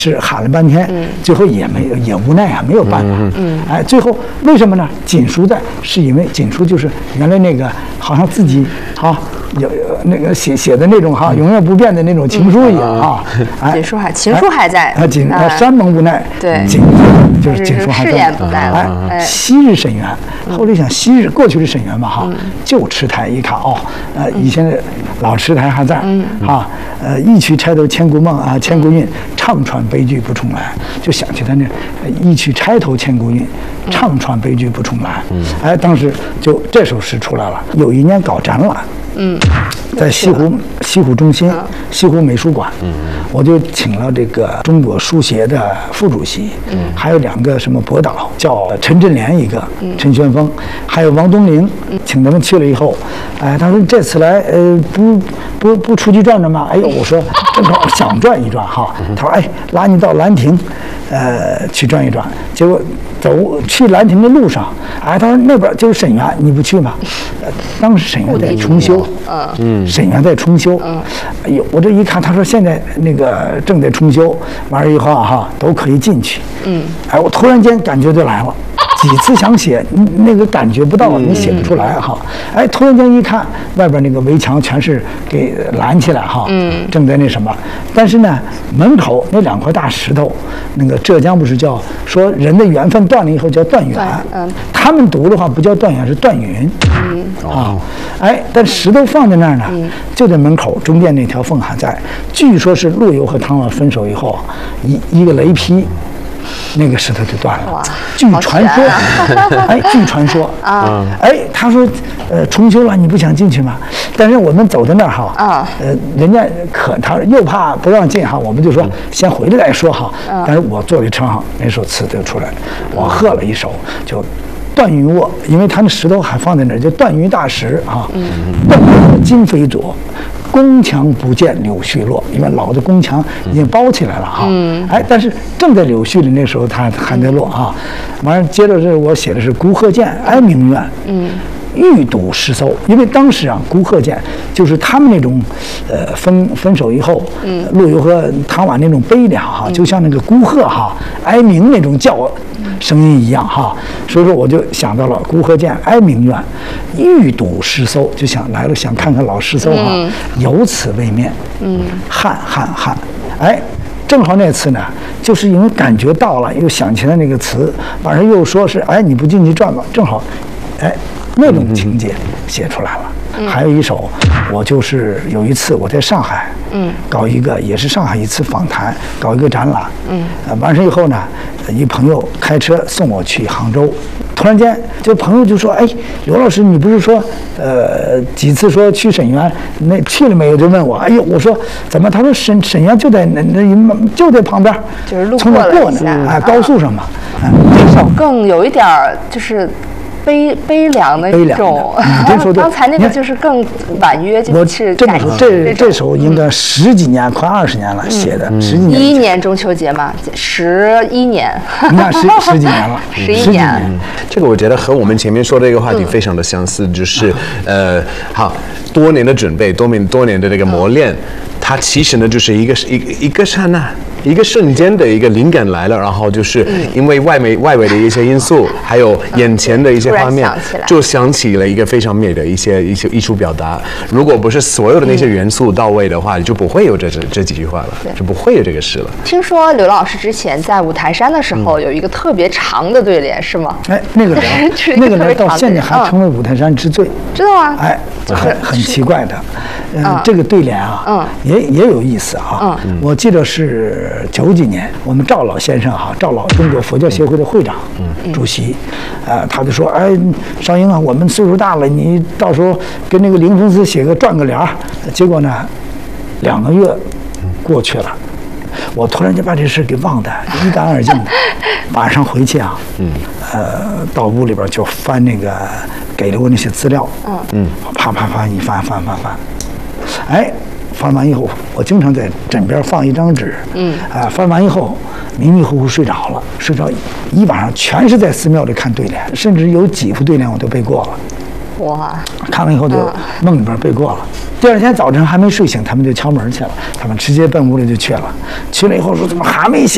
是喊了半天，最后也无奈啊，没有办法。哎，最后为什么呢？紧书在，是因为紧书就是原来那个好像自己有那个写的那种永远不变的那种情书一样啊。 紧书情书还在。 山盟无奈， 对， 就是紧书还在。 誓言不在了。 哎，昔日沈园，后来想昔日过去的沈园嘛旧池台一看以前的老池台还在一曲钗头千古梦千古韵，唱传悲剧不重来，就想起他那一曲钗头千古韵，唱传悲剧不重来。哎，当时就这首诗出来了。有一年搞展览，在西湖中心西湖美术馆，我就请了这个中国书协的副主席，还有2个什么博导，叫陈振联一个，陈玄峰，还有王东陵，请他们去了以后，哎，他说这次来不出去转转吗？哎呦，我说正好想转一转他说哎，拉你到兰亭，去转一转。结果去兰亭的路上，哎，他说那边就是沈园，你不去吗？当时沈园在重修，沈园在重修。哎呦，我这一看，他说现在那个正在重修，完了以后都可以进去。哎，我突然间感觉就来了。几次想写，那个感觉不到，你写不出来哎，突然间一看，外边那个围墙全是给拦起来正在那什么。但是呢，门口那2块大石头，那个浙江不是叫说人的缘分断了以后叫断缘，他们读的话不叫断缘，是断云。哎，但石头放在那儿呢，就在门口中间那条缝还在。据说是陆游和唐老分手以后，一个雷劈。那个石头就断了，据传说，据传说哎，他说，重修了，你不想进去吗？但是我们走到那儿人家他又怕不让进我们就说先回来再说但是我坐在车上，那首词就出来了，我喝了一首，就断云卧，因为他那石头还放在那儿，就断云大石断卧今非昨。宫墙不见柳絮落，因为老的宫墙已经包起来了哎，但是正在柳絮里那时候它还在落完了接着我写的是孤鹤见哀鸣怨，欲睹诗搜，因为当时孤鹤见就是他们那种分手以后，陆游和唐婉那种悲凉就像那个孤鹤哀鸣那种叫声音一样所以说我就想到了孤鹤见哀鸣怨，欲睹诗搜，就想看看老诗搜有此未面，汉，哎。正好那次呢，就是因为感觉到了，又想起来那个词，晚上又说是哎你不进去转吧，正好，哎那种情节写出来了。还有一首，我就是有一次我在上海，搞一个也是上海一次访谈，搞一个展览，完事以后呢，一朋友开车送我去杭州，突然间就朋友就说，哎，刘老师，你不是说几次说去沈园，那去了没有？就问我，哎呦，我说怎么？他说沈园就在就在旁边， 就是路过了一下，哎，高速上嘛。 这首更有一点就是悲凉的一种，刚才那个就是更婉约，就是这首应该10几年，快20年了写的，10几年。 11年中秋节嘛，11年， 那10几年了 ，11年。 这个我觉得和我们前面说的一个话题非常的相似，就是好多年的准备，多年的这个磨练，它其实呢就是一个刹那。一个瞬间的一个灵感来了，然后就是因为外围的一些因素，还有眼前的一些画面，就想起了一个非常美的一些艺术表达。如果不是所有的那些元素到位的话，就不会有这几句话了，就不会有这个诗了。 听说刘老师之前在五台山的时候有一个特别长的对联，是吗？ 哎，那个联到现在还成为五台山之最， 知道吗？ 哎，很奇怪的。这个对联也有意思我记得是90几年，我们赵老先生赵老中国佛教协会的会长、主席，他就说，哎，少英我们岁数大了，你到时候跟那个灵峰寺写转个联儿。结果呢，2个月过去了，我突然就把这事给忘得一干二净的。晚上回去到屋里边就翻那个给了我那些资料，啪一翻，哎。翻完以后，我经常在枕边放一张纸，翻完以后迷迷糊糊睡着了，睡着一晚上全是在寺庙里看对联，甚至有几副对联我都背过了。 哇！ 看完以后就梦里边背过了。第二天早晨还没睡醒，他们就敲门去了，他们直接奔屋里就去了。去了以后说怎么还没写？